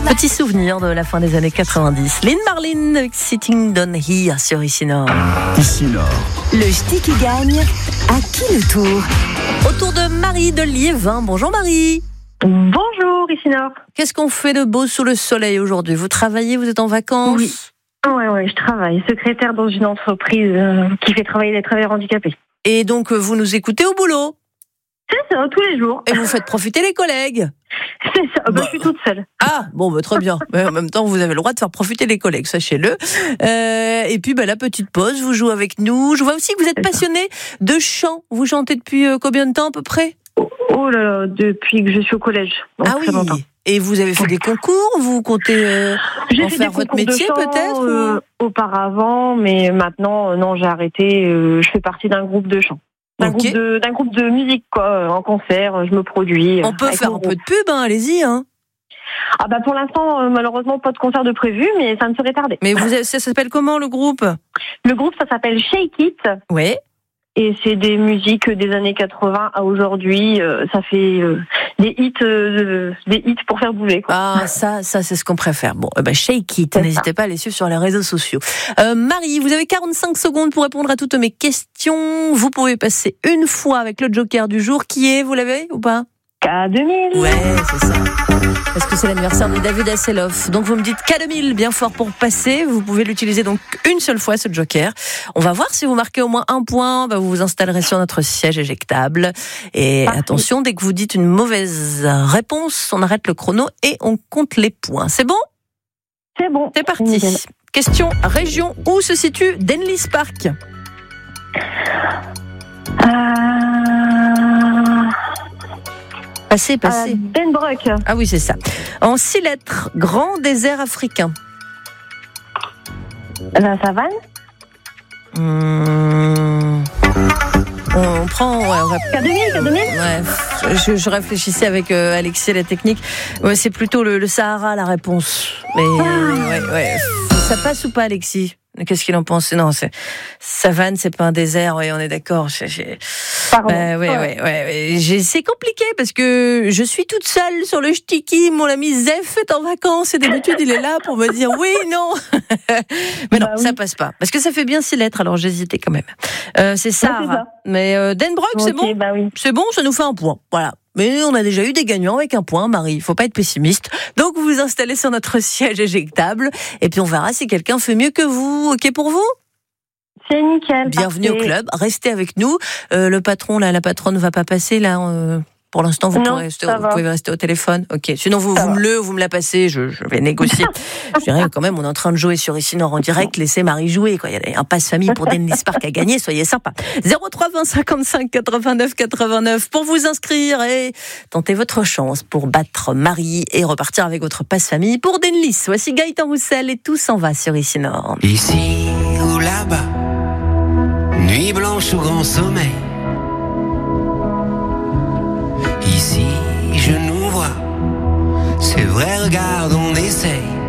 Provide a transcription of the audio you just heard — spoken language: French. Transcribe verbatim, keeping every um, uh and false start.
Petit souvenir de la fin des années quatre-vingt-dix. Lynn Marlin avec Sitting Down Here sur Ici Nord. Ici Nord. Le ch'ti qui gagne, à qui le tour? Autour de Marie de Liévin. Bonjour Marie. Bonjour, ici Nord. Qu'est-ce qu'on fait de beau sous le soleil aujourd'hui? Vous travaillez, vous êtes en vacances? Oui. Ouais, ouais, je travaille. Secrétaire dans une entreprise euh, qui fait travailler les travailleurs handicapés. Et donc vous nous écoutez au boulot? C'est ça, tous les jours. Et vous faites profiter les collègues? C'est ça, bah, bah. je suis toute seule. Ah, bon, bah, très bien. Mais en même temps, vous avez le droit de faire profiter les collègues, sachez-le. Euh, et puis, bah, la petite pause, vous jouez avec nous. Je vois aussi que vous êtes passionné de chant. Vous chantez depuis euh, combien de temps à peu près? Oh, oh là là, depuis que je suis au collège. Donc ah très oui. longtemps. Et vous avez fait des concours? Vous comptez euh, J'ai en fait faire des votre concours métier de chant, peut-être euh, auparavant, mais maintenant, euh, non, j'ai arrêté. Euh, je fais partie d'un groupe de chant. D'un, okay. groupe de, d'un groupe de musique, quoi, en concert, je me produis. On peut faire un peu de pub, hein, allez-y. Hein. Ah bah pour l'instant, euh, malheureusement, pas de concert de prévu, mais ça ne serait tardé. Mais vous avez, ça s'appelle comment le groupe? Le groupe, ça s'appelle Shake It. Oui. Et c'est des musiques des années quatre-vingts à aujourd'hui. Euh, ça fait euh, des hits, euh, des hits pour faire bouger, quoi. Ah, ça, ça, c'est ce qu'on préfère. Bon, eh ben, Shake It. C'est N'hésitez ça. pas à les suivre sur les réseaux sociaux. Euh, Marie, vous avez quarante-cinq secondes pour répondre à toutes mes questions. Vous pouvez passer une fois avec le joker du jour. Qui est, vous l'avez ou pas? K deux mille. Ouais, c'est ça. Parce que c'est l'anniversaire de David Hasselhoff. Donc vous me dites K deux mille, bien fort pour passer. Vous pouvez l'utiliser donc une seule fois, ce joker. On va voir si vous marquez au moins un point. Bah, vous vous installerez sur notre siège éjectable. Et Parfait. Attention, dès que vous dites une mauvaise réponse, on arrête le chrono et on compte les points. C'est bon? C'est bon. C'est parti. Nickel. Question région. Où se situe Denlis Park? Euh... Passez, passez. Euh, Benbrook. Ah oui, c'est ça. En six lettres, grand désert africain. La savane. Mmh. On prend, ouais, on va. K deux mille, K deux mille. Ouais, je, je réfléchissais avec euh, Alexis, la technique. Ouais, c'est plutôt le, le Sahara la réponse. Mais ah. ouais, ouais. Ça passe ou pas, Alexis? Qu'est-ce qu'il en pense? Non, c'est savane, c'est pas un désert. Oui, on est d'accord. J'ai, j'ai... Pardon. Bah, ouais, ouais, ouais, ouais. J'ai... C'est compliqué parce que je suis toute seule sur le ch'tiki. Mon ami Zef est en vacances et d'habitude il est là pour me dire oui, non. Mais non, bah, oui. Ça passe pas parce que ça fait bien six lettres. Alors j'hésitais quand même. Euh, c'est ça. Ouais, mais euh, Denbrook, okay, c'est bon. Bah oui. C'est bon, ça nous fait un point. Voilà. Mais on a déjà eu des gagnants avec un point, Marie. Il faut pas être pessimiste. Donc vous vous installez sur notre siège éjectable et puis on verra si quelqu'un fait mieux que vous. Ok pour vous? C'est nickel. Bienvenue parfait. au club. Restez avec nous. Euh, le patron, là, la patronne ne va pas passer là. Euh... Pour l'instant, vous, non, pourrez rester, vous pouvez rester au téléphone. Ok. Sinon, vous, vous me le, vous me la passez. Je, je vais négocier. Je dirais quand même, on est en train de jouer sur Ici Nord en direct. Laissez Marie jouer. Quoi. Il y a un passe famille pour Denlis Park à gagner. Soyez sympa. zéro trois vingt cinquante-cinq quatre-vingt-neuf quatre-vingt-neuf pour vous inscrire et tenter votre chance pour battre Marie et repartir avec votre passe famille pour Denlis. Voici Gaëtan Roussel et tout s'en va sur Ici Nord. Ici ou là-bas, nuit blanche ou grand sommeil. Ici, je nous vois, c'est vrai, regarde, on essaye.